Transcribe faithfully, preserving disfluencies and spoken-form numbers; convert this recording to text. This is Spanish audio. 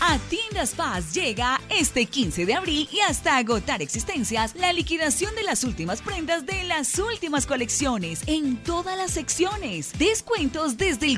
A Tiendas Paz llega este quince de abril y hasta agotar existencias la liquidación de las últimas prendas de las últimas colecciones en todas las secciones. Descuentos desde el